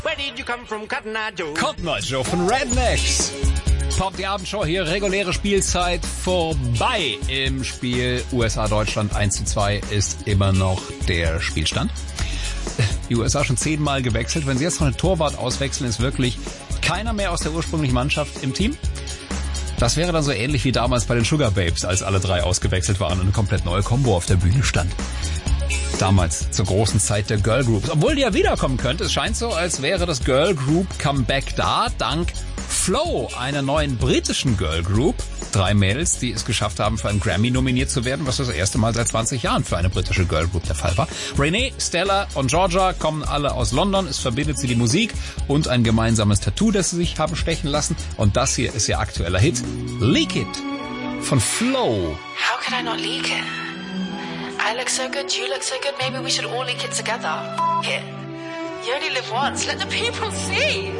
Where did you come from, Cotton Eye Joe? Cotton Eye Joe von Rednecks. Pop die Abendshow hier, reguläre Spielzeit vorbei. Im Spiel USA-Deutschland 1:2 ist immer noch der Spielstand. Die USA schon 10-mal gewechselt. Wenn sie jetzt noch einen Torwart auswechseln, ist wirklich keiner mehr aus der ursprünglichen Mannschaft im Team. Das wäre dann so ähnlich wie damals bei den Sugar Babes, als alle drei ausgewechselt waren und eine komplett neue Combo auf der Bühne stand. Damals zur großen Zeit der Girl Groups. Obwohl die ja wiederkommen könnte. Es scheint so, als wäre das Girl Group Comeback da, dank Flow, einer neuen britischen Girl Group. 3 Mädels, die es geschafft haben, für einen Grammy nominiert zu werden, was das erste Mal seit 20 Jahren für eine britische Girl Group der Fall war. Renee, Stella und Georgia kommen alle aus London. Es verbindet sie die Musik und ein gemeinsames Tattoo, das sie sich haben stechen lassen. Und das hier ist ihr aktueller Hit, Leak It von Flow. How could I not leak it? I look so good, you look so good, maybe we should all leak it together. Here. You only live once, let the people see.